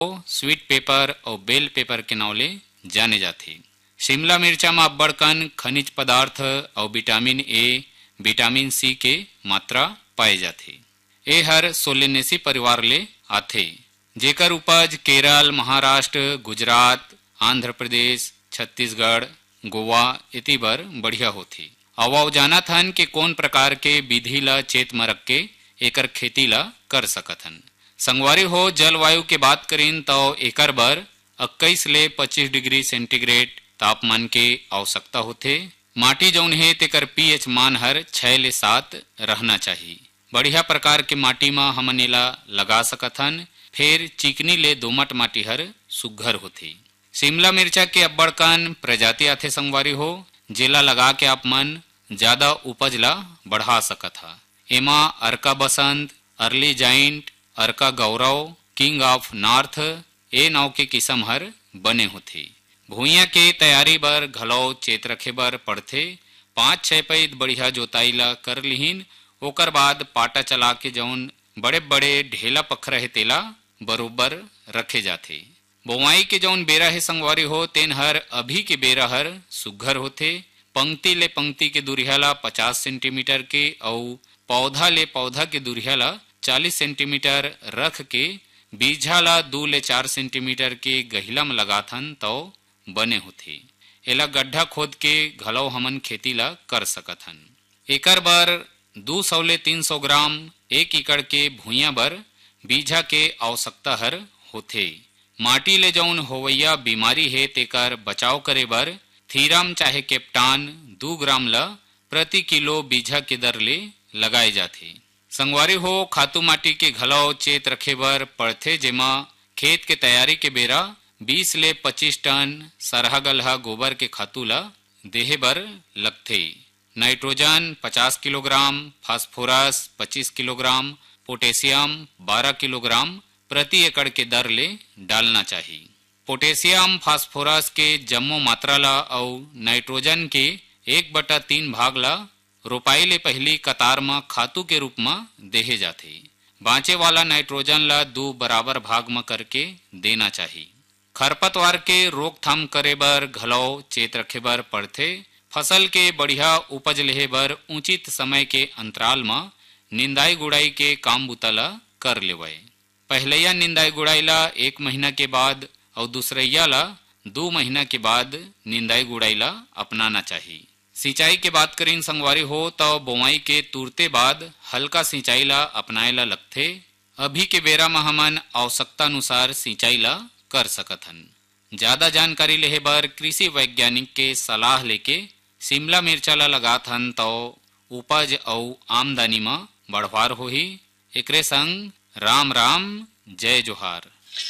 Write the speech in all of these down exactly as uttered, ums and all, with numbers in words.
Sweet pepper और bell pepper के नाव ले जाने जाते। शिमला मिर्चा में अब्बड़कन खनिज पदार्थ और विटामिन ए विटामिन सी के मात्रा पाए जाते। ए हर सोलेनेसी परिवार ले आथे, जेकर उपज केरल, महाराष्ट्र, गुजरात, आंध्र प्रदेश, छत्तीसगढ़, गोवा इति बर बढ़िया होती। अवा जाना थन कि कौन प्रकार के विधि ला चेत में रख के एकर खेती ला कर सकथन। संगवारी हो जलवायु के बात करें तो एकर बर इक्कीस ले पच्चीस डिग्री सेंटीग्रेड तापमान के आवश्यकता होथे। माटी जौन है तेकर पीएच मान हर छह ले सात रहना चाहिए। बढ़िया प्रकार के माटी में हमन एला लगा सकथन। फिर चिकनी ले दोमट माटी हर सुघ्घर होथे। शिमला मिर्चा के अब्बड़कन प्रजाति आथे संगवारी हो, जेला लगा के आप मन ज्यादा उपज ला बढ़ा सकत हा। एमा अर्का बसंत, early giant, Arka Gaurav, king of north ए नाव के किस्म हर बने होथे। भुइयां के तैयारी बर घलौ चेत रखे बर पड़थे। पाँच छह पैद बढ़िया जोताई ला कर लिहिन, ओकर बाद पाटा चला के जौन बड़े बड़े ढेला पखरा है तेला बरोबर रखे जाथे। बोवाई के जौन बेरा है संगवारी हो तेन हर अभी के बेरा हर सुघ्घर होथे। पंक्ति ले पंक्ति के दूरिया ला पचास सेंटीमीटर के और पौधा ले पौधा के दूरिया ला चालीस सेंटीमीटर रख के बीजा ला दो ले चार सेंटीमीटर के गहिला में लगाथन तो बने होथे। एला गड्ढा खोद के घलौ हमन खेती ला कर सकथन। एकर बर दो सौ ले तीन सौ ग्राम एक एकड़ के भुइयां बर बीजा के आवश्यकता हर होथे। माटी ले जौन होवैया बीमारी है तेकर बचाव करे बर थीरम चाहे केप्टान दो ग्राम ला प्रति किलो बीजा के दर ले लगाए जाथे। संगवारी हो खातू माटी के घलौ चेत रखे बर पड़थे, जेमा खेत के तैयारी के बेरा बीस ले पच्चीस टन सरहा गलहा गोबर के खातू ला देहे बर लगथे। नाइट्रोजन पचास किलोग्राम, फास्फोरस पच्चीस किलोग्राम, पोटेशियम बारह किलोग्राम प्रति एकड़ के दर ले डालना चाहिए। पोटेशियम फास्फोरस के जम्मो मात्रा ला और नाइट्रोजन के एक बटा तीन भाग ला रोपाई ले पहली कतार में खातू के रूप में देहे जाथे। बाँचे वाला नाइट्रोजन ला दो बराबर भाग में करके देना चाहिए। खरपतवार के रोकथाम करे बर घलौ चेत रखे बर पड़थे। फसल के बढ़िया उपज लेहे बर उचित समय के अंतराल में निंदाई गुड़ाई के काम बुता ला कर लेवय। पहलैया निंदाई गुड़ाई ला एक महीना के बाद और दूसरैया ला दो महीना के बाद निंदाई गुड़ाई ला अपनाना चाहिए। सिंचाई के बात करें संगवारी हो तो बोवाई के तुरते बाद हल्का सिंचाई ला अपनाए ला लगथे। अभी के बेरा में हमन आवश्यकता अनुसार सिंचाई ला कर सकथन। ज्यादा जानकारी लेहे बर कृषि वैज्ञानिक के सलाह लेके शिमला मिर्चा ला लगाथन तो उपज और आमदनी में बढ़वार होही। एकरे संग राम राम जय जोहार।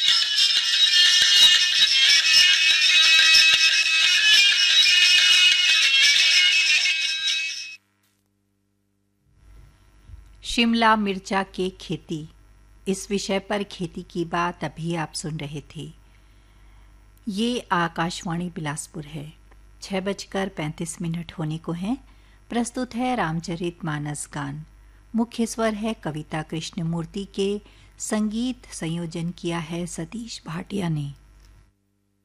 शिमला मिर्चा के खेती, इस विषय पर खेती की बात अभी आप सुन रहे थे। ये आकाशवाणी बिलासपुर है। छह बजकर पैंतीस मिनट होने को हैं। प्रस्तुत है रामचरित मानस गान। मुख्य स्वर है कविता कृष्णमूर्ति के, संगीत संयोजन किया है सतीश भाटिया ने।